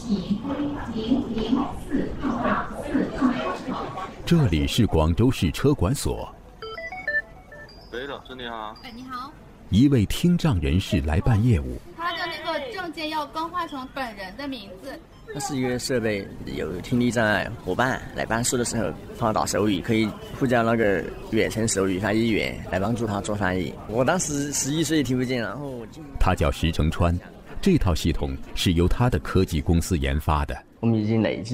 这里是广州市车管所。 喂，老师你好。 哎，你好。 一位听障人士来办业务。 他的那个证件要更换成本人的名字。 它是一个设备，有听力障碍伙伴来办事的时候，帮他打手语，可以呼叫那个远程手语翻译员来帮助他做翻译。我当时11岁听不见，然后他叫石成川，这套系统是由他的科技公司研发的。 我们已经累计